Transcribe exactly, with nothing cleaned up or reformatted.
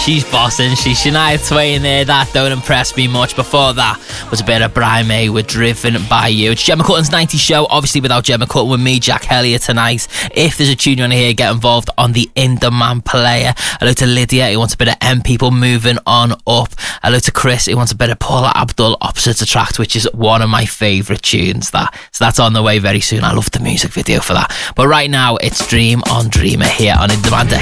she's bossing. She's Shania Twain there. That don't impress me much. Before that was a bit of Brian May with Driven By You. It's Gemma Cutton's nineties show. Obviously without Gemma Cutton, with me, Jack Hellier, tonight. If there's a tune you want to hear, get involved on the In-Demand player. Hello to Lydia, who wants a bit of M People, Moving On Up. Hello to Chris, who wants a bit of Paula Abdul, Opposites Attract, which is one of my favourite tunes. That So that's on the way very soon. I love the music video for that. But right now, it's Dream on Dreamer here on In Demand.